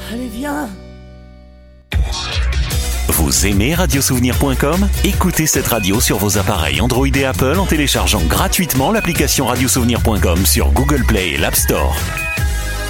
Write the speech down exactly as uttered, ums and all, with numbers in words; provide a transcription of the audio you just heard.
Allez, viens. Vous aimez radiosouvenir point com ? Écoutez cette radio sur vos appareils Android et Apple en téléchargeant gratuitement l'application radiosouvenir point com sur Google Play et l'App Store.